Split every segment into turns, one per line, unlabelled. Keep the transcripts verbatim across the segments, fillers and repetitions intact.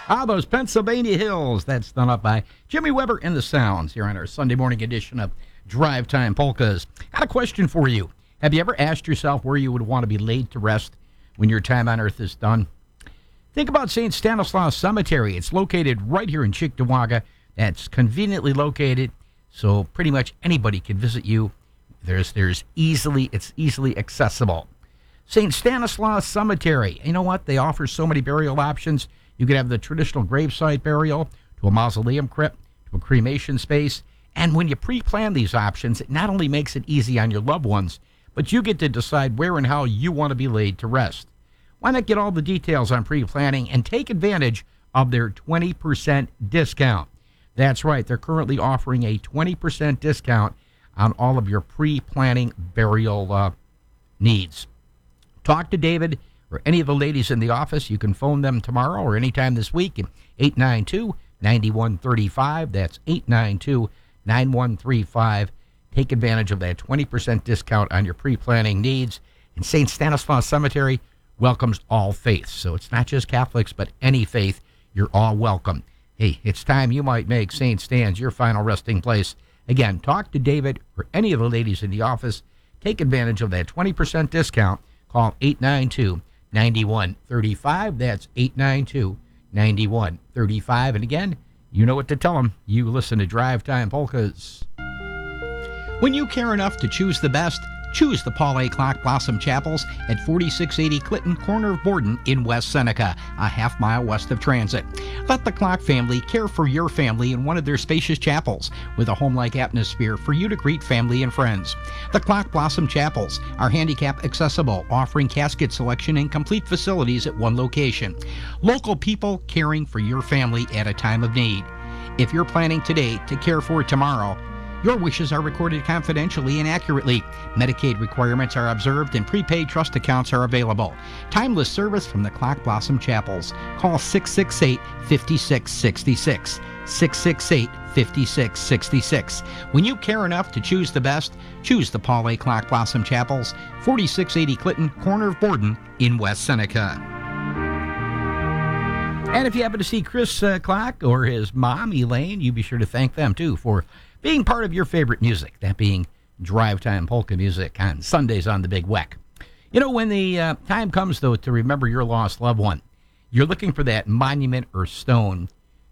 Ah, those Pennsylvania Hills. That's done up by Jimmy Weber and the Sounds here on our Sunday morning edition of Drive Time Polkas. Got a question for you. Have you ever asked yourself where you would want to be laid to rest when your time on earth is done? Think about Saint Stanislaus Cemetery. It's located right here in Cheektowaga. That's conveniently located, so pretty much anybody can visit you. There's, there's easily, it's easily accessible. Saint Stanislaus Cemetery. You know what? They offer so many burial options. You could have the traditional gravesite burial, to a mausoleum crypt, to a cremation space. And when you pre-plan these options, it not only makes it easy on your loved ones, but you get to decide where and how you want to be laid to rest. Why not get all the details on pre-planning and take advantage of their twenty percent discount? That's right. They're currently offering a twenty percent discount on all of your pre-planning burial uh, needs. Talk to David or any of the ladies in the office. You can phone them tomorrow or anytime this week at eight nine two, nine one three five. That's eight nine two, nine one three five. Take advantage of that twenty percent discount on your pre-planning needs. And Saint Stanislaus Cemetery welcomes all faiths. So it's not just Catholics, but any faith. You're all welcome. Hey, it's time you might make Saint Stan's your final resting place. Again, talk to David or any of the ladies in the office. Take advantage of that twenty percent discount. Call eight nine two, nine one three five. That's eight nine two, nine one three five. And again, you know what to tell them. You listen to Drive Time Polkas. When you care enough to choose the best, choose the Paul A. Clock Blossom Chapels at forty-six eighty Clinton, corner of Borden in West Seneca, a half mile west of Transit. Let the Clock family care for your family in one of their spacious chapels with a home-like atmosphere for you to greet family and friends. The Clock Blossom Chapels are handicap accessible, offering casket selection and complete facilities at one location. Local people caring for your family at a time of need. If you're planning today to care for tomorrow, your wishes are recorded confidentially and accurately. Medicaid requirements are observed and prepaid trust accounts are available. Timeless service from the Clock Blossom Chapels. Call six six eight, five six six six. six six eight, five six six six. When you care enough to choose the best, choose the Paul A. Clock Blossom Chapels, forty-six eighty Clinton, corner of Borden in West Seneca. And if you happen to see Chris uh, Clock or his mom, Elaine, you be sure to thank them, too, for being part of your favorite music, that being Drive Time Polka music on Sundays on the Big W E C. You know, when the uh, time comes, though, to remember your lost loved one, you're looking for that monument or stone.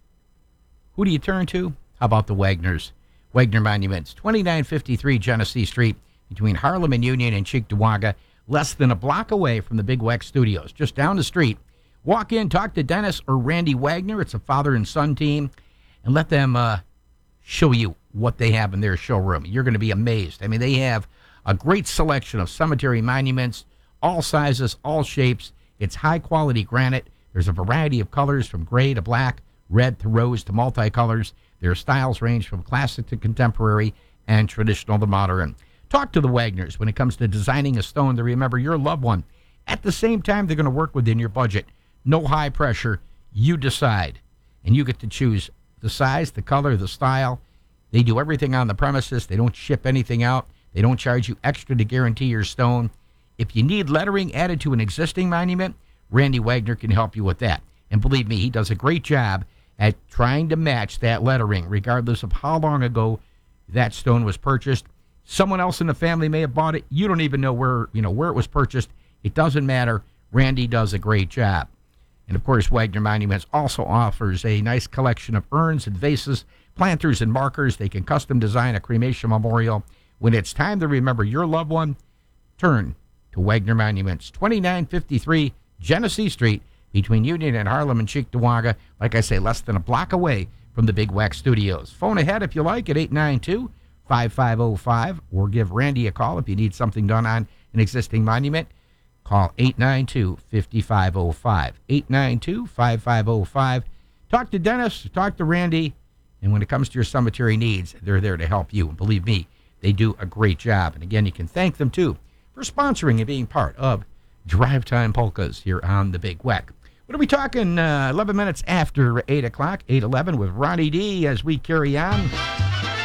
Who do you turn to? How about the Wagners? Wagner Monuments, twenty-nine fifty-three Genesee Street, between Harlem and Union and Cheektowaga, less than a block away from the Big W E C studios, just down the street. Walk in, talk to Dennis or Randy Wagner. It's a father and son team, and let them uh, show you what they have in their showroom. You're going to be amazed. I mean, they have a great selection of cemetery monuments, all sizes, all shapes. It's high-quality granite. There's a variety of colors from gray to black, red to rose to multicolors. Their styles range from classic to contemporary and traditional to modern. Talk to the Wagners when it comes to designing a stone to remember your loved one. At the same time, they're going to work within your budget. No high pressure. You decide. And you get to choose the size, the color, the style. They do everything on the premises. They don't ship anything out. They don't charge you extra to guarantee your stone. If you need lettering added to an existing monument, Randy Wagner can help you with that. And believe me, he does a great job at trying to match that lettering, regardless of how long ago that stone was purchased. Someone else in the family may have bought it. You don't even know where, you know, where it was purchased. It doesn't matter. Randy does a great job. And, of course, Wagner Monuments also offers a nice collection of urns and vases, planters and markers. They can custom design a cremation memorial. When it's time to remember your loved one, turn to Wagner Monuments, twenty-nine fifty-three Genesee Street, between Union and Harlem and Cheektowaga. Like I say, less than a block away from the Big W E C studios. Phone ahead if you like at eight nine two, five five zero five, or give Randy a call if you need something done on an existing monument. Call eight nine two, five five zero five, eight nine two, five five zero five. Talk to Dennis, talk to Randy, and when it comes to your cemetery needs, they're there to help you. And believe me, they do a great job. And again, you can thank them, too, for sponsoring and being part of Drive Time Polkas here on the Big W E C. What are we talking? Uh, eleven minutes after eight o'clock, eight eleven with Ronnie D as we carry on.